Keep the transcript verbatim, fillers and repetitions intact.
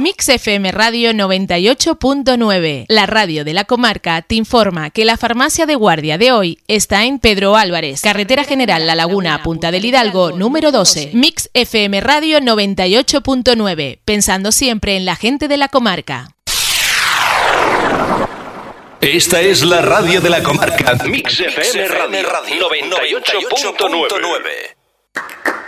Mix F M Radio noventa y ocho punto nueve, la radio de la comarca, te informa que la farmacia de guardia de hoy está en Pedro Álvarez, Carretera General La Laguna, Punta del Hidalgo, número doce. Mix F M Radio noventa y ocho punto nueve, pensando siempre en la gente de la comarca. Esta es la radio de la comarca. Mix F M Radio noventa y ocho punto nueve.